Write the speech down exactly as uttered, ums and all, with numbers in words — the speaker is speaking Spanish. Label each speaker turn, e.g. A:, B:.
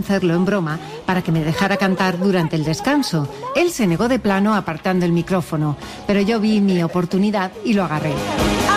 A: hacerlo en broma para que me dejara cantar durante el descanso. Él se negó de plano apartando el micrófono, pero yo vi mi oportunidad y lo agarré.